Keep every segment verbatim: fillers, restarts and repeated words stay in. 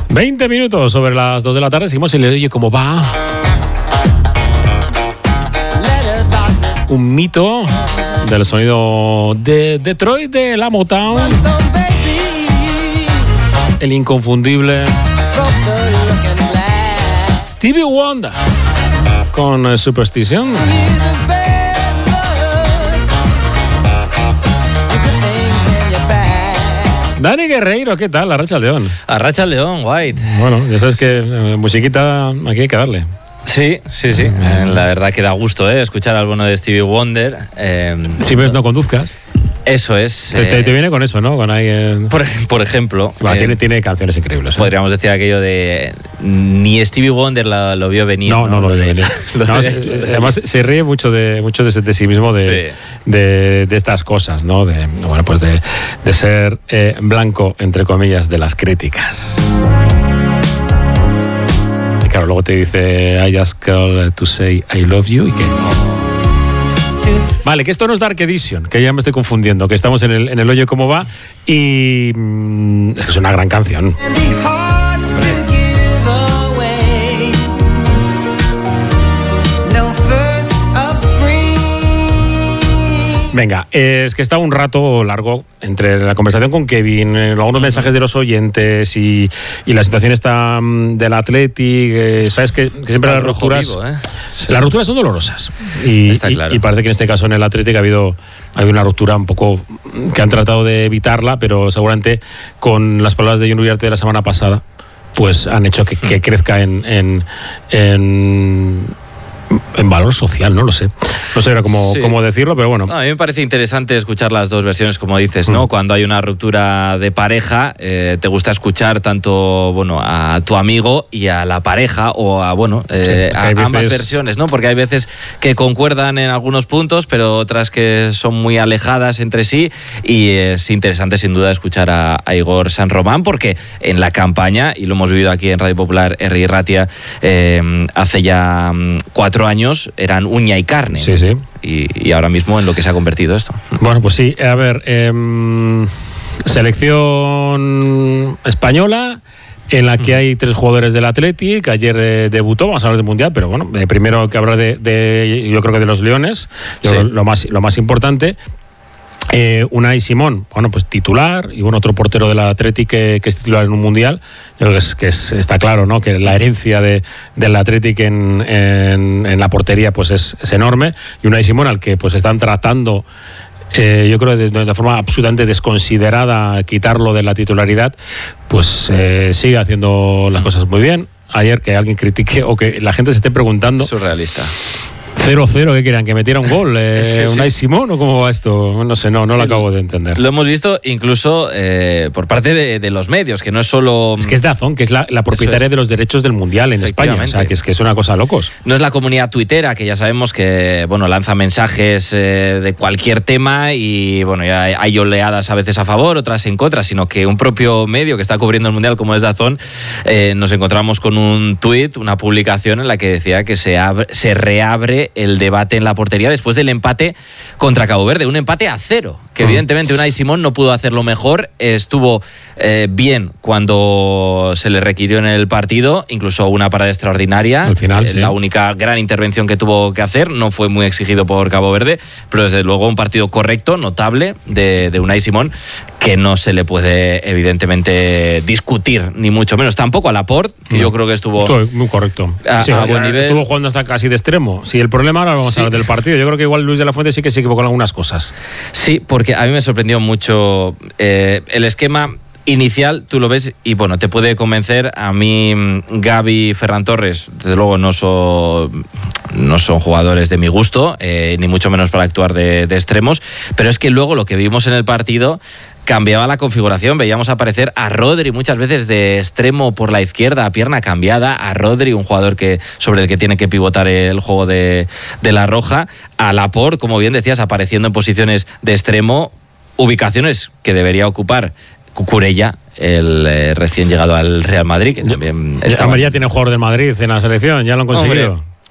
veinte minutos sobre las dos de la tarde. Seguimos en el Oye Cómo Va. Un mito del sonido de Detroit, de la Motown. El inconfundible Stevie Wonder con Superstition. Dani Guerreiro, ¿qué tal? Arracha al León. Arracha al León, White. Bueno, ya sabes que eh, musiquita aquí hay que darle. Sí, sí, sí. Eh, la verdad que da gusto, ¿eh? Escuchar al bueno de Stevie Wonder. Eh, si ves, no conduzcas. Eso es. Te, te, te viene con eso, ¿no? Con ahí, eh... por, por ejemplo. Va, eh, tiene, tiene canciones increíbles. ¿eh? Podríamos decir aquello de. Ni Stevie Wonder lo, lo vio venir. No, no, no lo vio venir. Lo no, de, se, además, se ríe mucho de, mucho de, de sí mismo, de, sí. de, de estas cosas, ¿no? De, bueno, pues de, de ser eh, blanco, entre comillas, de las críticas. Y claro, luego te dice, I just call to say I love you, y que. Vale, que esto no es Dark Edition, que ya me estoy confundiendo, que estamos en el, en el Oye Cómo Va y mmm, es una gran canción. Venga, es que está un rato largo entre la conversación con Kevin, algunos mensajes de los oyentes y, y la situación está del Athletic. Eh, Sabes que, que siempre las rupturas, vivo, ¿eh? Sí. Las rupturas son dolorosas y, está claro. y, y parece que en este caso en el Athletic ha habido, ha habido una ruptura un poco que han tratado de evitarla, pero seguramente con las palabras de Jon Uriarte de la semana pasada, pues han hecho que, que crezca en, en, en en valor social, no lo sé. No sé cómo, sí. cómo decirlo, pero bueno. No, a mí me parece interesante escuchar las dos versiones, como dices, ¿no? Mm. Cuando hay una ruptura de pareja, eh, te gusta escuchar tanto, bueno, a tu amigo y a la pareja, o a, bueno, eh, sí, a veces... ambas versiones, ¿no? Porque hay veces que concuerdan en algunos puntos, pero otras que son muy alejadas entre sí, y es interesante sin duda escuchar a, a Igor San Román, porque en la campaña, y lo hemos vivido aquí en Radio Popular, Herri Ratia, eh, hace ya cuatro años eran uña y carne. Sí, sí. Y, y ahora mismo en lo que se ha convertido esto. Bueno, pues sí, a ver, eh, selección española en la que hay tres jugadores del Athletic. Ayer eh, debutó, vamos a hablar del Mundial, pero bueno, eh, primero hay que hablar de, de, yo creo que de los Leones, yo, sí. lo, más, lo más importante. Eh, Unai Simón, bueno, pues titular, y bueno, otro portero del Athletic que, que es titular en un Mundial. Yo creo que, es, que es, está claro, ¿no? Que la herencia de, del Athletic en, en, en la portería pues es, es enorme. Y Unai Simón, al que pues están tratando, eh, yo creo de, de forma absolutamente desconsiderada, quitarlo de la titularidad, pues eh, sigue haciendo las cosas muy bien. Ayer que alguien critique o que la gente se esté preguntando. Surrealista. cero cero, ¿qué quieran? ¿Que metiera un gol? Eh, es que ¿Unai sí. Simón o cómo va esto? No sé, no, no sí, lo acabo de entender. Lo hemos visto incluso eh, por parte de, de los medios, que no es solo... Es que es DAZN, que es la, la propietaria es. de los derechos del Mundial en España. O sea, que es, que es una cosa locos. No es la comunidad tuitera, que ya sabemos que, bueno, lanza mensajes eh, de cualquier tema y, bueno, ya hay, hay oleadas a veces a favor, otras en contra, sino que un propio medio que está cubriendo el Mundial, como es DAZN, eh, nos encontramos con un tuit, una publicación en la que decía que se, abre, se reabre el debate en la portería después del empate contra Cabo Verde, un empate a cero, que uh-huh. evidentemente Unai Simón no pudo hacerlo mejor, estuvo eh, bien cuando se le requirió en el partido, incluso una parada extraordinaria, al final, eh, sí. la única gran intervención que tuvo que hacer, no fue muy exigido por Cabo Verde, pero desde luego un partido correcto, notable de, de Unai Simón, que no se le puede evidentemente discutir, ni mucho menos, tampoco a Laporte, que no. yo creo que estuvo... Estuvo muy correcto. A, sí, a buen nivel. Estuvo jugando hasta casi de extremo. Sí, el problema ahora vamos sí. a hablar del partido. Yo creo que igual Luis de la Fuente sí que se equivocó en algunas cosas. Sí, porque a mí me sorprendió mucho eh, el esquema inicial, tú lo ves y bueno, te puede convencer. A mí Gavi y Ferran Torres, desde luego no son, no son jugadores de mi gusto, eh, ni mucho menos para actuar de, de extremos, pero es que luego lo que vimos en el partido cambiaba la configuración, veíamos aparecer a Rodri muchas veces de extremo por la izquierda, a pierna cambiada, a Rodri, un jugador que sobre el que tiene que pivotar el juego de, de la Roja, a Laporte, como bien decías, apareciendo en posiciones de extremo, ubicaciones que debería ocupar Cucurella, el eh, recién llegado al Real Madrid, que también está... Ya tiene jugador del Madrid en la selección, ya lo han conseguido. Hombre,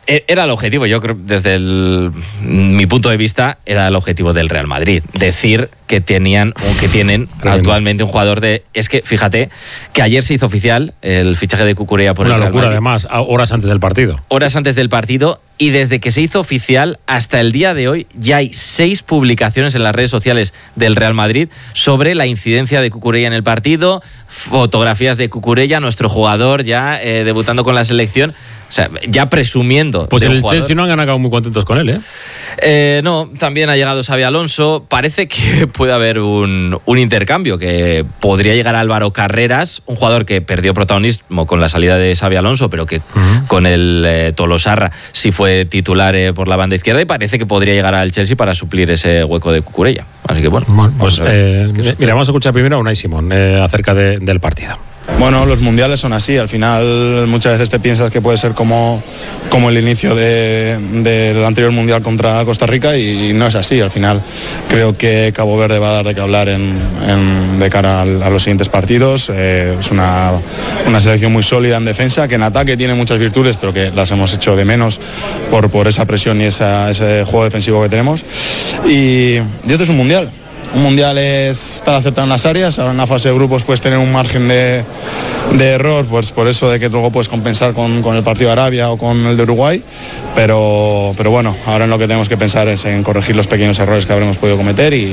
Era el objetivo, yo creo, desde el, mi punto de vista, era el objetivo del Real Madrid. Decir que tenían o que tienen Tremendo. actualmente un jugador de... Es que, fíjate, que ayer se hizo oficial el fichaje de Cucurella por Una el Real locura, Madrid. además, horas antes del partido. Horas antes del partido, y desde que se hizo oficial hasta el día de hoy ya hay seis publicaciones en las redes sociales del Real Madrid sobre la incidencia de Cucurella en el partido, fotografías de Cucurella, nuestro jugador ya eh, debutando con la selección. O sea, ya presumiendo. Pues de en un el jugador. Chelsea no han acabado muy contentos con él, ¿eh? Eh, no, también ha llegado Xabi Alonso. Parece que puede haber un, un intercambio, que podría llegar Álvaro Carreras, un jugador que perdió protagonismo con la salida de Xabi Alonso, pero que uh-huh. con el eh, Tolosarra sí fue titular eh, por la banda izquierda, y parece que podría llegar al Chelsea para suplir ese hueco de Cucurella. Así que bueno, bueno pues eh, mira, vamos a escuchar primero a Unai Simón eh, acerca de, del partido. Bueno, los mundiales son así, al final muchas veces te piensas que puede ser como, como el inicio de, del anterior mundial contra Costa Rica, y no es así. Al final creo que Cabo Verde va a dar de qué hablar en, en, de cara al, a los siguientes partidos. Eh, es una, una selección muy sólida en defensa, que en ataque tiene muchas virtudes, pero que las hemos hecho de menos por, por esa presión y esa, ese juego defensivo que tenemos. Y, y esto es un mundial. Un mundial es estar acertado en las áreas. Ahora en la fase de grupos puedes tener un margen de, de error, pues por eso de que luego puedes compensar con, con el partido de Arabia o con el de Uruguay, pero, pero bueno, ahora en lo que tenemos que pensar es en corregir los pequeños errores que habremos podido cometer y,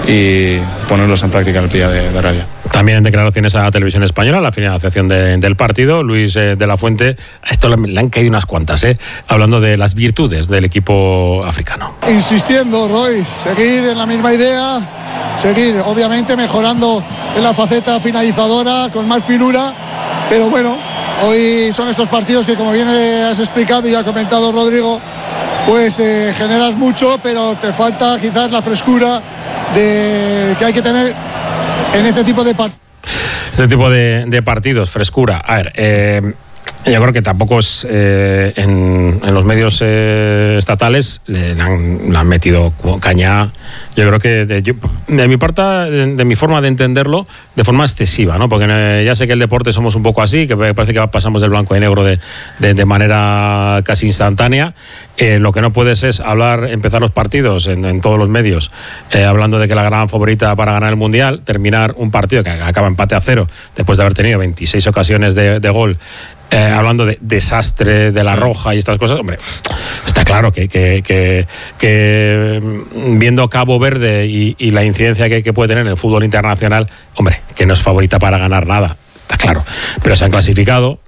y ponerlos en práctica en el día de, de Arabia. También en declaraciones a Televisión Española, la finalización de, del partido, Luis eh, de la Fuente, a esto le, le han caído unas cuantas, eh, hablando de las virtudes del equipo africano. Insistiendo, Roy, seguir en la misma idea, seguir obviamente mejorando en la faceta finalizadora con más finura, pero bueno, hoy son estos partidos que, como bien has explicado y ha comentado Rodrigo, pues eh, generas mucho, pero te falta quizás la frescura de, que hay que tener en este tipo de partidos. Este tipo de, de partidos, frescura. A ver, eh, yo creo que tampoco es eh, en, en los medios eh, estatales le, le, han, le han metido caña. Yo creo que de, yo, de mi parte, de, de mi forma de entenderlo, de forma excesiva, ¿no? Porque eh, ya sé que el deporte somos un poco así, que parece que pasamos del blanco y negro de, de, de manera casi instantánea. Eh, lo que no puedes es hablar, empezar los partidos en, en todos los medios, eh, hablando de que la gran favorita para ganar el Mundial, terminar un partido que acaba empate a cero, después de haber tenido veintiséis ocasiones de, de gol, Eh, hablando de desastre de la Roja y estas cosas. Hombre, está claro que, que, que, que viendo Cabo Verde y, y la incidencia que, que puede tener en el fútbol internacional, hombre, que no es favorita para ganar nada, está claro, pero se han clasificado.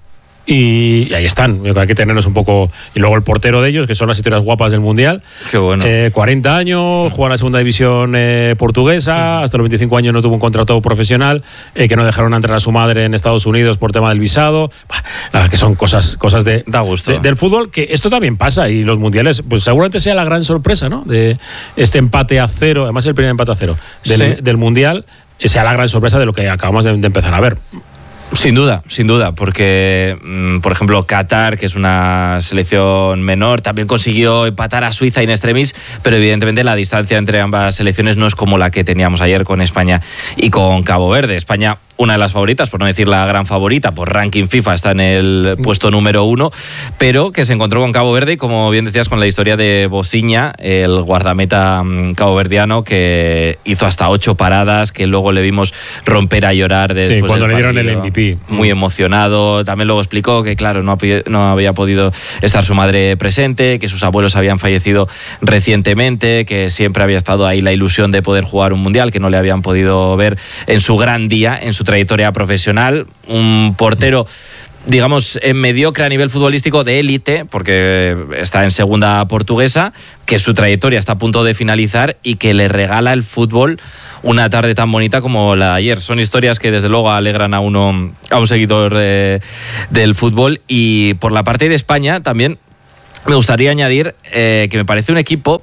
Y, y ahí están, yo creo que hay que tenerlos un poco. Y luego el portero de ellos, que son las historias guapas del Mundial. Qué bueno. Eh, cuarenta años, juega en la segunda división eh, portuguesa, hasta los veinticinco años no tuvo un contrato profesional, eh, que no dejaron entrar a su madre en Estados Unidos por tema del visado. Bah, nada, que son cosas, cosas de, da gusto. de, del fútbol, que esto también pasa, y los mundiales, pues seguramente sea la gran sorpresa, ¿no? De este empate a cero, además el primer empate a cero del, sí. del Mundial, sea la gran sorpresa de lo que acabamos de, de empezar a ver. Sin duda, sin duda, porque, por ejemplo, Qatar, que es una selección menor, también consiguió empatar a Suiza in extremis, pero evidentemente la distancia entre ambas selecciones no es como la que teníamos ayer con España y con Cabo Verde. España, una de las favoritas, por no decir la gran favorita, por ranking FIFA está en el puesto número uno, pero que se encontró con Cabo Verde, y como bien decías, con la historia de Bociña, el guardameta caboverdiano, que hizo hasta ocho paradas, que luego le vimos romper a llorar después sí, cuando del le partido. dieron el M V P. Muy emocionado. También luego explicó que, claro, no, no había podido estar su madre presente, que sus abuelos habían fallecido recientemente, que siempre había estado ahí la ilusión de poder jugar un mundial, que no le habían podido ver en su gran día, en su trayectoria profesional. Un portero, digamos, mediocre a nivel futbolístico, de élite, porque está en segunda portuguesa, que su trayectoria está a punto de finalizar y que le regala el fútbol una tarde tan bonita como la de ayer. Son historias que desde luego alegran a uno, a un seguidor de, del fútbol. Y por la parte de España también me gustaría añadir eh, que me parece un equipo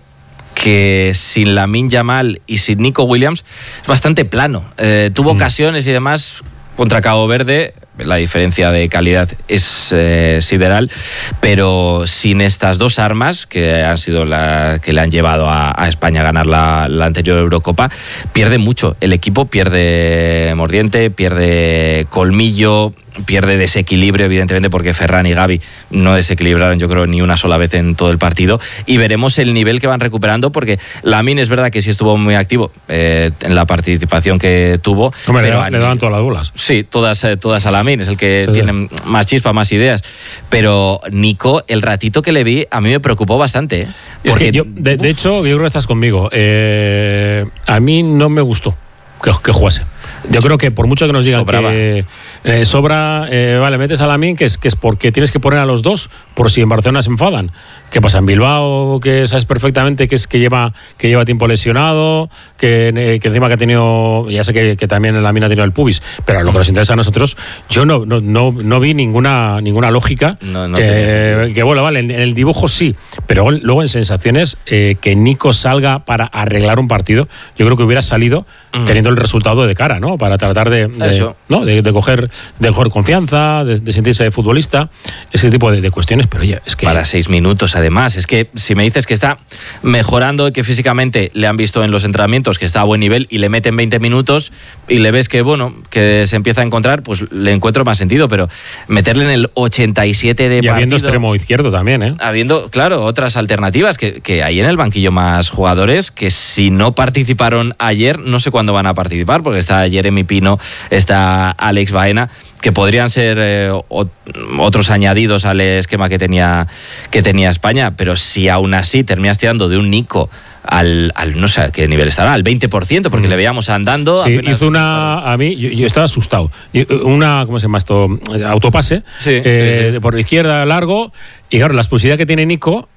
que sin Lamine Yamal y sin Nico Williams es bastante plano. Eh, tuvo mm. ocasiones y demás contra Cabo Verde. La diferencia de calidad es eh, sideral, pero sin estas dos armas que han sido las que le han llevado a, a España a ganar la, la anterior Eurocopa, pierde mucho. El equipo pierde mordiente, pierde colmillo. pierde desequilibrio, evidentemente, porque Ferran y Gavi no desequilibraron, yo creo, ni una sola vez en todo el partido. Y veremos el nivel que van recuperando, porque Lamine es verdad que sí estuvo muy activo eh, en la participación que tuvo. Hombre, pero le, le daban todas las bolas. Sí, todas, eh, todas a Lamine, es el que sí, tiene sí. más chispa, más ideas. Pero Nico, el ratito que le vi, a mí me preocupó bastante. ¿eh? Es porque, que yo, de, de hecho, yo creo que estás conmigo. Eh, a mí no me gustó que, que jugase. Yo creo que por mucho que nos digan Sobraba. que eh, sobra, eh, vale, metes a Lamine, que es, que es porque tienes que poner a los dos, por si en Barcelona se enfadan. ¿Qué pasa en Bilbao? Que sabes perfectamente que es que lleva que lleva tiempo lesionado, que, eh, que encima que ha tenido, ya sé que, que también Lamine ha tenido el pubis, pero a lo que nos interesa a nosotros, yo no no, no, no vi ninguna ninguna lógica. No, no eh, que bueno, vale, en, en el dibujo sí, pero luego en sensaciones, eh, que Nico salga para arreglar un partido, yo creo que hubiera salido mm. teniendo el resultado de cara, ¿no? Para tratar de, de, ¿no? de, de, coger, de coger confianza, de, de sentirse futbolista, ese tipo de, de cuestiones, pero oye, es que... Para seis minutos, además, es que si me dices que está mejorando, que físicamente le han visto en los entrenamientos que está a buen nivel y le meten veinte minutos y le ves que, bueno, que se empieza a encontrar, pues le encuentro más sentido, pero meterle en el ochenta y siete de partido... Y habiendo extremo izquierdo también, ¿eh? Habiendo, claro, otras alternativas, que, que hay en el banquillo más jugadores que si no participaron ayer, no sé cuándo van a participar, porque está Jeremy Pino, está Alex Baena, que podrían ser eh, o, otros añadidos al esquema que tenía, que tenía España, pero si aún así terminas tirando de un Nico al, al no sé a qué nivel estará, al veinte por ciento, porque mm. le veíamos andando. Sí, hizo una, a mí, yo, yo estaba asustado, una, ¿cómo se llama esto? Autopase, sí, eh, sí, sí. por izquierda, largo, y claro, la explosividad que tiene Nico,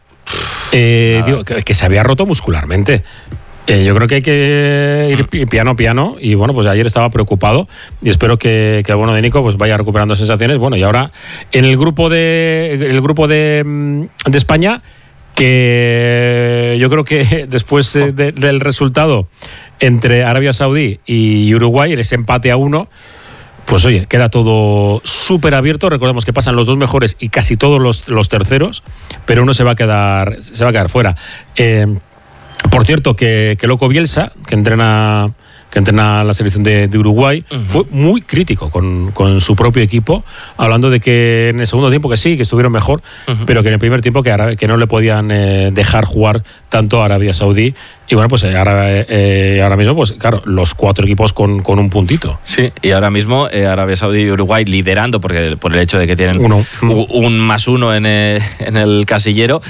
eh, digo, que, que se había roto muscularmente. Eh, yo creo que hay que ir piano piano y bueno, pues ayer estaba preocupado y espero que, que el bueno de Nico pues vaya recuperando sensaciones. Bueno, y ahora en el grupo de el grupo de, de España, que yo creo que después de, del resultado entre Arabia Saudí y Uruguay, ese empate a uno, pues oye, queda todo súper abierto. Recordemos que pasan los dos mejores y casi todos los, los terceros, pero uno se va a quedar se va a quedar fuera. Eh, Por cierto, que, que Loco Bielsa, que entrena, que entrena la selección de, de Uruguay, uh-huh. fue muy crítico con, con su propio equipo, hablando de que en el segundo tiempo que sí, que estuvieron mejor, uh-huh. pero que en el primer tiempo que, que no le podían eh, dejar jugar tanto a Arabia Saudí. Y bueno, pues ahora, eh, ahora mismo, pues claro, los cuatro equipos con, con un puntito. Sí, y ahora mismo eh, Arabia Saudí y Uruguay liderando, porque por el hecho de que tienen uno. un, un más uno en el, en el casillero,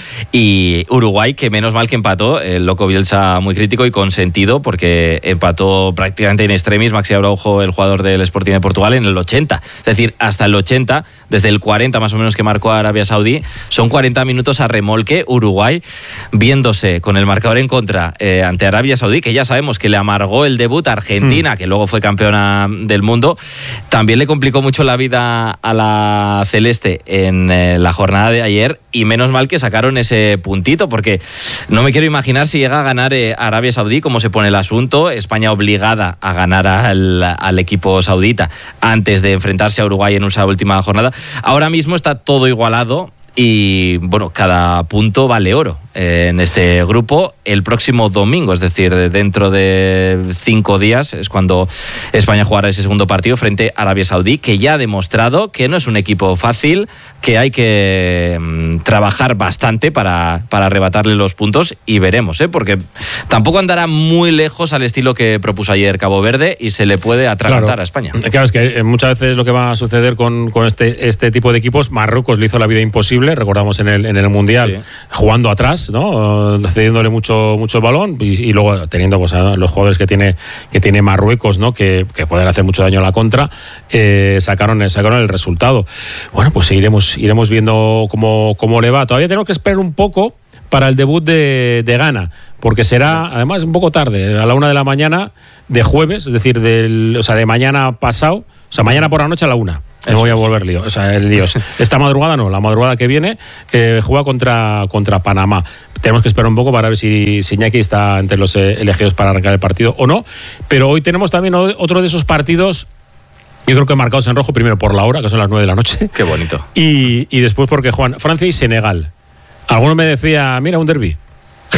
y Uruguay, que menos mal que empató, el Loco Bielsa muy crítico y con sentido, porque empató prácticamente en extremis Maxi Araujo, el jugador del Sporting de Portugal, en el ochenta. Es decir, hasta el ochenta, desde el cuarenta más o menos que marcó Arabia Saudí, son cuarenta minutos a remolque. Uruguay viéndose con el marcador en contra eh, ante Arabia Saudí, que ya sabemos que le amargó el debut a Argentina, hmm. que luego fue campeona del mundo. También le complicó mucho la vida a la celeste en eh, la jornada de ayer, y menos mal que sacaron ese puntito, porque no me quiero imaginar si llega a ganar eh, Arabia Saudí, cómo se pone el asunto. España obligada a ganar al, al equipo saudita antes de enfrentarse a Uruguay en esa última jornada. Ahora mismo está todo igualado y bueno, cada punto vale oro eh, en este grupo. El próximo domingo, es decir, dentro de cinco días, es cuando España jugará ese segundo partido frente a Arabia Saudí, que ya ha demostrado que no es un equipo fácil, que hay que mm, trabajar bastante para, para arrebatarle los puntos, y veremos, ¿eh? Porque tampoco andará muy lejos al estilo que propuso ayer Cabo Verde y se le puede atragantar claro. a España. Claro, es que muchas veces lo que va a suceder con, con este, este tipo de equipos, Marruecos le hizo la vida imposible, recordamos en el, en el Mundial, sí. jugando atrás, ¿no? Cediéndole mucho, mucho el balón, y, y luego teniendo pues, los jugadores que tiene, que tiene Marruecos, ¿no? que, que pueden hacer mucho daño a la contra, eh, sacaron, sacaron el resultado. Bueno, pues iremos, iremos viendo cómo, cómo le va. Todavía tenemos que esperar un poco para el debut de, de Ghana, porque será, además, un poco tarde, a la una de la mañana de jueves, es decir, del, o sea, de mañana pasado, o sea, mañana por la noche a la una. Me voy a volver lío, o sea, el lío. Esta madrugada no, la madrugada que viene eh, juega contra, contra Panamá. Tenemos que esperar un poco para ver si, si Iñaki está entre los eh, elegidos para arrancar el partido o no. Pero hoy tenemos también otro de esos partidos, yo creo que marcados en rojo, primero por la hora, que son las nueve de la noche. Qué bonito. Y, y después porque juegan Francia y Senegal. Alguno me decía, mira, un derbi.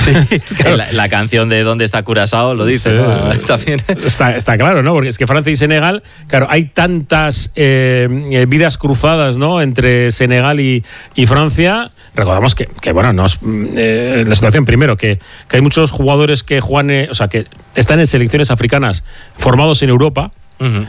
Sí, claro. la, la canción de ¿Dónde está Curazao? Lo dice, sí, ¿no? También. Está, está claro, ¿no? Porque es que Francia y Senegal, claro, hay tantas eh, vidas cruzadas, ¿no? Entre Senegal y, y Francia. Recordamos que, que bueno, nos, eh, la situación primero, que, que hay muchos jugadores que juegan, eh, o sea, que están en selecciones africanas formados en Europa. Uh-huh.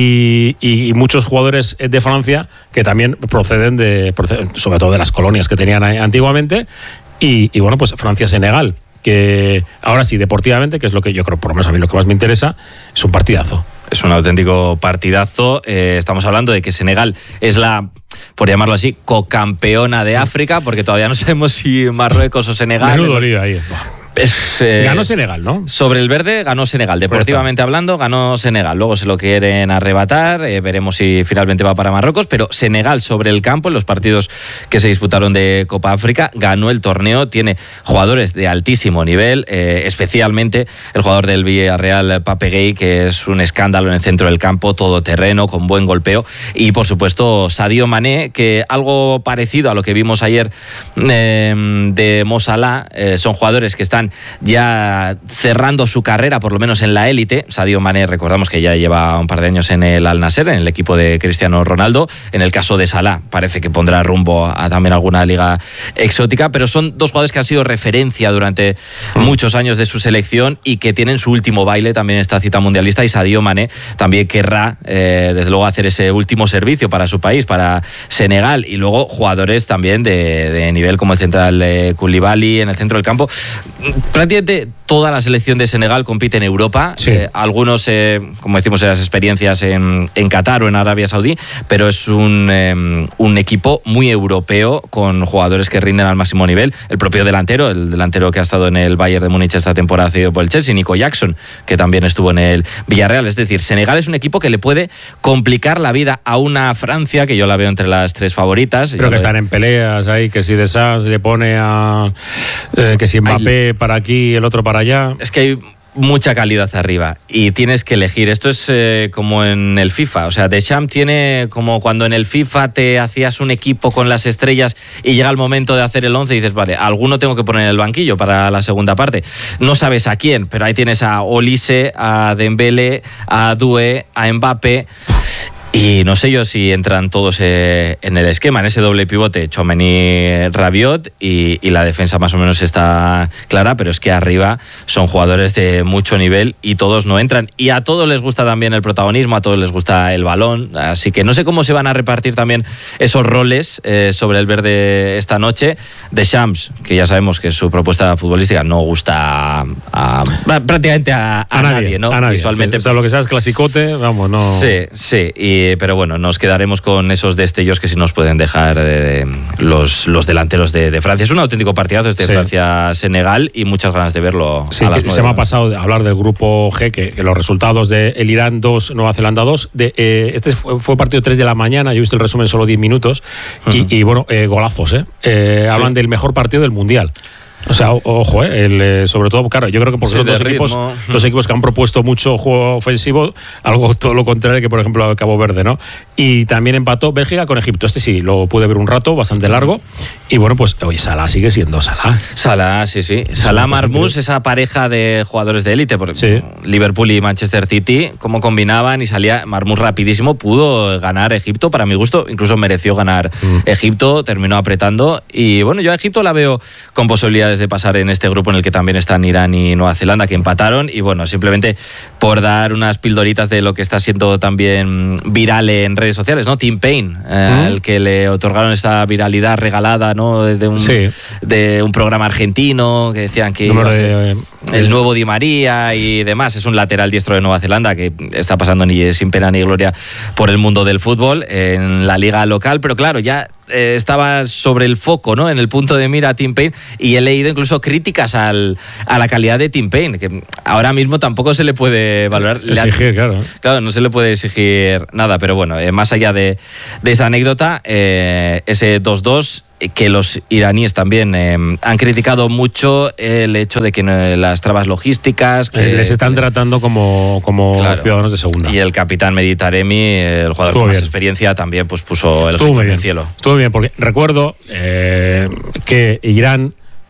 Y, y muchos jugadores de Francia que también proceden de, proceden sobre todo de las colonias que tenían antiguamente. Y, y bueno, pues Francia-Senegal, que ahora sí, deportivamente, que es lo que yo creo, por lo menos a mí lo que más me interesa, es un partidazo. Es un auténtico partidazo. Eh, estamos hablando de que Senegal es la, por llamarlo así, cocampeona de África, porque todavía no sabemos si Marruecos o Senegal. Menudo lío ahí. Es, eh, ganó Senegal, ¿no? Sobre el verde ganó Senegal. Deportivamente hablando, ganó Senegal. Luego se lo quieren arrebatar. Eh, veremos si finalmente va para Marruecos. Pero Senegal sobre el campo, en los partidos que se disputaron de Copa África, ganó el torneo. Tiene jugadores de altísimo nivel, eh, especialmente el jugador del Villarreal, Pape Gueye, que es un escándalo en el centro del campo, todoterreno, con buen golpeo. Y por supuesto, Sadio Mané, que algo parecido a lo que vimos ayer eh, de Mo Salah, eh, son jugadores que están ya cerrando su carrera, por lo menos en la élite. Sadio Mané, recordamos que ya lleva un par de años en el Al Nassr, en el equipo de Cristiano Ronaldo. En el caso de Salah, parece que pondrá rumbo a también alguna liga exótica, pero son dos jugadores que han sido referencia durante muchos años de su selección y que tienen su último baile también en esta cita mundialista, y Sadio Mané también querrá, eh, desde luego, hacer ese último servicio para su país, para Senegal. Y luego jugadores también de, de nivel como el central eh, Koulibaly en el centro del campo. Prácticamente toda la selección de Senegal compite en Europa. Sí. Eh, algunos, eh, como decimos, en las experiencias en, en Qatar o en Arabia Saudí, pero es un, eh, un equipo muy europeo con jugadores que rinden al máximo nivel. El propio delantero, el delantero que ha estado en el Bayern de Múnich esta temporada cedido por el Chelsea, Nico Jackson, que también estuvo en el Villarreal. Es decir, Senegal es un equipo que le puede complicar la vida a una Francia, que yo la veo entre las tres favoritas. Pero que están en peleas ahí, que si de Sass le pone a... Eh, que si Mbappé para aquí, el otro para allá. Es que hay mucha calidad arriba y tienes que elegir. Esto es eh, como en el FIFA. O sea, Deschamps tiene como cuando en el FIFA te hacías un equipo con las estrellas y llega el momento de hacer el once y dices, vale, alguno tengo que poner en el banquillo para la segunda parte. No sabes a quién, pero ahí tienes a Olise, a Dembélé, a Doué, a Mbappé. Y no sé yo si entran todos eh, en el esquema, en ese doble pivote, Tchouaméni, Rabiot, y, y la defensa más o menos está clara, pero es que arriba son jugadores de mucho nivel y todos no entran. Y a todos les gusta también el protagonismo, a todos les gusta el balón, así que no sé cómo se van a repartir también esos roles eh, sobre el verde esta noche. Deschamps, que ya sabemos que su propuesta futbolística no gusta a, a, prácticamente a, a, a nadie, nadie, ¿no? A nadie. Visualmente. Sí, o sea, lo que sea es clasicote, vamos, no... Sí, sí, y pero bueno, nos quedaremos con esos destellos que sí nos pueden dejar eh, los, los delanteros de, de Francia. Es un auténtico partidazo este sí. Francia-Senegal y muchas ganas de verlo. Sí, a las que se me ha pasado de hablar del grupo G, que, que los resultados de el Irán dos, Nueva Zelanda dos. De, eh, este fue, fue partido tres de la mañana, yo he visto el resumen solo diez minutos. Uh-huh. y, y bueno, eh, golazos, ¿eh? eh sí. Hablan del mejor partido del Mundial. O sea, ojo, ¿eh? El, eh, sobre todo, claro, yo creo que porque sí, son dos equipos, los equipos que han propuesto mucho juego ofensivo, algo todo lo contrario que, por ejemplo, Cabo Verde, ¿no? Y también empató Bélgica con Egipto. Este sí, lo pude ver un rato, bastante largo. Y bueno, pues, oye, Salah sigue siendo Salah. Salah, sí, sí. Salah Marmoush, esa pareja de jugadores de élite, porque sí. Liverpool y Manchester City, cómo combinaban y salía Marmoush rapidísimo, pudo ganar Egipto, para mi gusto, incluso mereció ganar mm. Egipto, terminó apretando. Y bueno, yo a Egipto la veo con posibilidades de pasar en este grupo en el que también están Irán y Nueva Zelanda, que empataron. Y bueno, simplemente por dar unas pildoritas de lo que está siendo también viral en redes sociales, ¿no? Tim Payne, eh, ¿Mm? el que le otorgaron esta viralidad regalada, ¿no? De un, sí. de un programa argentino que decían que iba a ser de, el nuevo Di María y demás. Es un lateral diestro de Nueva Zelanda que está pasando ni sin pena ni gloria por el mundo del fútbol en la liga local, pero claro, ya eh, estaba sobre el foco, ¿no? En el punto de mira Tim Payne, y he leído incluso críticas al, a la calidad de Tim Payne, que ahora mismo tampoco se le puede valorar. Exigir, claro. Claro, no se le puede exigir nada, pero bueno, eh, más allá de, de esa anécdota, eh, ese dos dos, que los iraníes también eh, han criticado mucho el hecho de que no, las trabas logísticas que les están tratando como, como claro, ciudadanos de segunda. Y el capitán Mehdi Taremi, el jugador Estuvo con más bien. experiencia, también pues puso el Estuvo ojito en el cielo. Estuvo bien, porque recuerdo eh, que Irán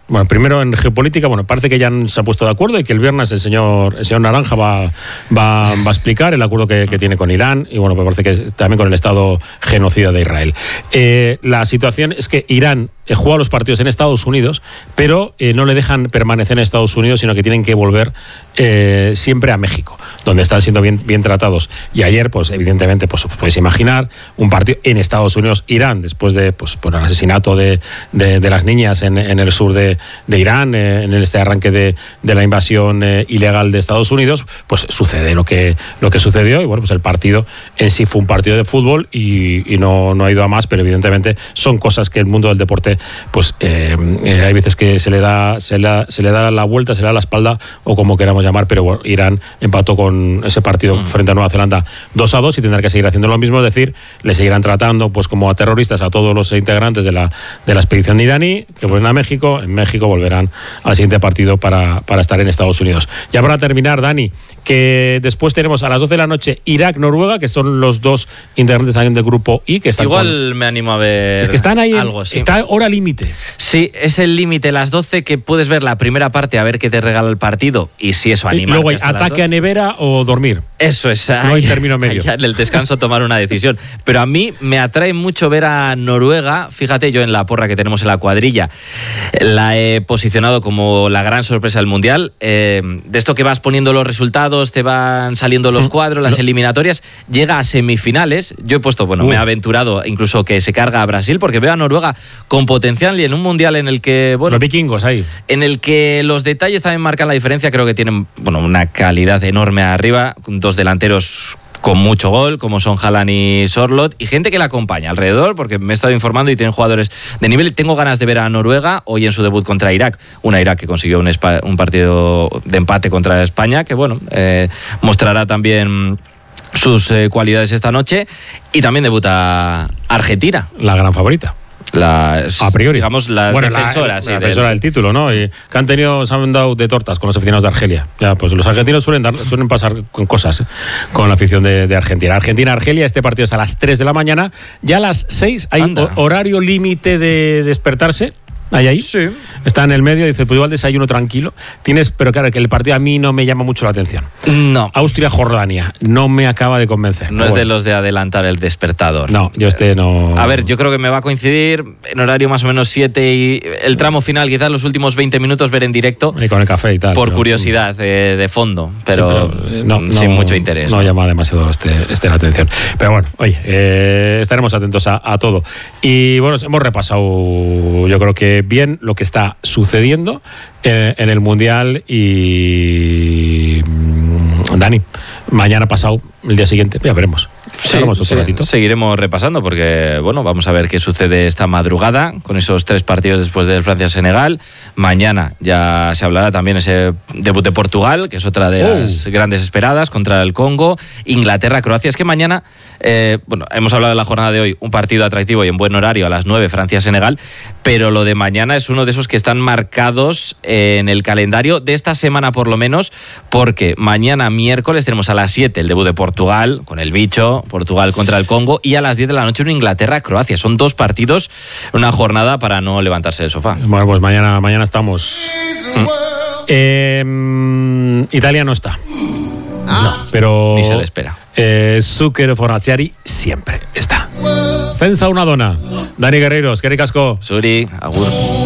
Bueno, primero en geopolítica, bueno, parece que ya se ha puesto de acuerdo y que el viernes el señor, el señor Naranja va, va, va a explicar el acuerdo que, que tiene con Irán y, bueno, me parece que también con el Estado genocida de Israel. Eh, la situación es que Irán eh, juega los partidos en Estados Unidos, pero eh, no le dejan permanecer en Estados Unidos, sino que tienen que volver eh, siempre a México, donde están siendo bien, bien tratados. Y ayer, pues evidentemente, pues os podéis imaginar, un partido en Estados Unidos, Irán, después de pues, por el asesinato de, de, de las niñas en, en el sur de de Irán, eh, en este arranque de, de la invasión eh, ilegal de Estados Unidos, pues sucede lo que, lo que sucedió y bueno, pues el partido en sí fue un partido de fútbol y, y no, no ha ido a más, pero evidentemente son cosas que el mundo del deporte, pues eh, eh, hay veces que se le da se le, se le da la vuelta, se le da la espalda o como queramos llamar, pero bueno, Irán empató con ese partido mm. frente a Nueva Zelanda dos a dos y tendrá que seguir haciendo lo mismo, es decir, le seguirán tratando pues como a terroristas a todos los integrantes de la, de la expedición iraní que vuelven a México, en México México volverán al siguiente partido para, para estar en Estados Unidos. Ya para terminar, Dani, que después tenemos a las doce de la noche Irak-Noruega, que son los dos integrantes también del grupo I, que están igual con... me animo a ver es que están ahí algo, en, sí. Está hora límite. Sí, es el límite, las doce, que puedes ver la primera parte a ver qué te regala el partido y si eso anima. Luego hay ataque a nevera o dormir. Eso es. No hay término medio. En el descanso tomar una decisión. Pero a mí me atrae mucho ver a Noruega. Fíjate, yo en la porra que tenemos en la cuadrilla la he posicionado como la gran sorpresa del Mundial. Eh, de esto que vas poniendo los resultados, te van saliendo los cuadros, las eliminatorias, llega a semifinales. Yo he puesto, bueno, uh. me he aventurado incluso que se carga a Brasil, porque veo a Noruega con potencial y en un Mundial en el que, bueno... Los vikingos ahí. En el que los detalles también marcan la diferencia. Creo que tienen, bueno, una calidad enorme arriba, dos delanteros con mucho gol, como son Haaland y Sorloth, y gente que la acompaña alrededor, porque me he estado informando y tienen jugadores de nivel. Tengo ganas de ver a Noruega hoy en su debut contra Irak, una Irak que consiguió un, espa- un partido de empate contra España, que bueno, eh, mostrará también sus eh, cualidades esta noche, y también debuta Argentina. La gran favorita. La, a priori, digamos, la bueno, defensora, la, sí, la defensora del... del título, ¿no? Y que han tenido, se han dado de tortas con los aficionados de Argelia. Ya, pues los argentinos suelen dar, suelen pasar con cosas, ¿eh? Con la afición de, de Argentina. Argentina-Argelia, este partido es a las tres de la mañana. Ya a las seis hay Anda. horario límite de despertarse. Ahí, ahí. Sí. Está en el medio, dice, pues igual desayuno tranquilo. Tienes, pero claro, que el partido a mí no me llama mucho la atención. No. Austria-Jordania, no me acaba de convencer. No es bueno. de los de adelantar el despertador. No, yo este no... A ver, yo creo que me va a coincidir en horario más o menos siete y el tramo final, quizás los últimos veinte minutos ver en directo. Y con el café y tal. Por pero, curiosidad de, de fondo, pero, sí, pero no, sin no, mucho interés. No, ¿no? llama demasiado este, este la atención. Pero bueno, oye, eh, estaremos atentos a, a todo. Y bueno, hemos repasado, yo creo que bien, lo que está está sucediendo en, en el Mundial y Dani, mañana pasado, el día siguiente, ya veremos. Sí, sí, seguiremos repasando porque, bueno, vamos a ver qué sucede esta madrugada con esos tres partidos después del Francia-Senegal. Mañana ya se hablará también ese debut de Portugal, que es otra de oh. las grandes esperadas, contra el Congo. Inglaterra-Croacia. Es que mañana, eh, bueno, hemos hablado de la jornada de hoy, un partido atractivo y en buen horario a las nueve, Francia-Senegal, pero lo de mañana es uno de esos que están marcados en el calendario de esta semana por lo menos, porque mañana miércoles tenemos a las siete el debut de Portugal, con el bicho, Portugal contra el Congo, y a las diez de la noche en Inglaterra-Croacia. Son dos partidos, una jornada para no levantarse del sofá. Bueno, pues mañana, mañana estamos. ¿Mm? Eh, Italia no está. No, pero... Ni se le espera. Eh, Zucchero Fornaciari siempre está. Senza una dona. Dani Guerreiros, que ricasco. Suri, agur.